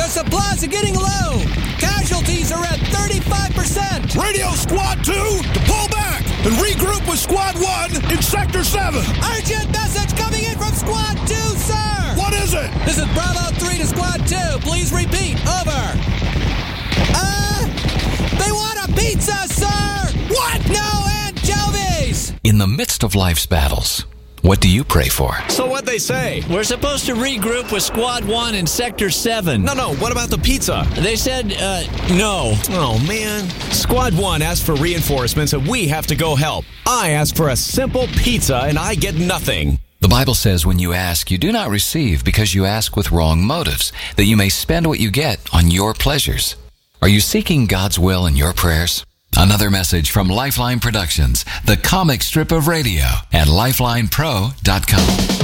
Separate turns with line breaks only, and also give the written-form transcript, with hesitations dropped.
The supplies are getting low. Casualties are at 35%.
Radio Squad 2 to pull back and regroup with Squad 1 in Sector 7.
Urgent message coming in from Squad 2, sir.
What is it?
This is Bravo 3 to Squad 2. Please repeat. Over. They want a pizza, sir.
What?
No anchovies.
In the midst of life's battles, what do you pray for?
So what'd they say?
We're supposed to regroup with Squad 1 in Sector 7.
No, what about the pizza?
They said, no.
Oh, man. Squad 1 asked for reinforcements and we have to go help. I asked for a simple pizza and I get nothing.
The Bible says when you ask, you do not receive because you ask with wrong motives, that you may spend what you get on your pleasures. Are you seeking God's will in your prayers? Another message from Lifeline Productions, the comic strip of radio at lifelinepro.com.